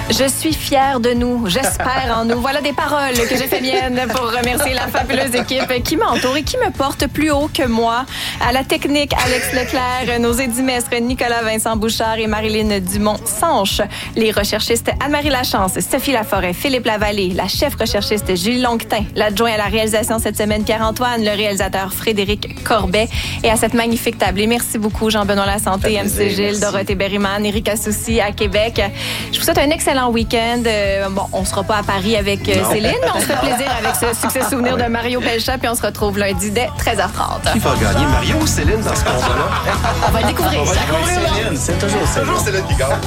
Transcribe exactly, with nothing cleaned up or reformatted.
Je suis fière de nous, j'espère en nous. Voilà des paroles que j'ai fait miennes pour remercier la fabuleuse équipe qui m'entoure et qui me porte plus haut que moi. À la technique, Alex Leclerc, nos édimestres Nicolas Vincent Bouchard et Marilyn Dumont-Sanche, les recherchistes Anne-Marie Lachance, Sophie Laforêt, Philippe Lavallée, la chef recherchiste Julie Longtin, l'adjoint à la réalisation cette semaine Pierre-Antoine, le réalisateur Frédéric Corbet et à cette magnifique table. Et merci beaucoup Jean-Benoît Lasanté, M C Gilles, Dorothée Berryman, Éric Assouci à Québec. Je vous souhaite un excellent week-end. Euh, bon, on sera pas à Paris avec euh, Céline, mais on se fait plaisir avec ce succès souvenir de Mario Pelchat, puis on se retrouve lundi dès treize heures trente. Qui va gagner, Mario ou Céline, dans ce combat-là? On va le découvrir. On va découvrir Céline. C'est toujours Céline. Toujours Céline qui gagne.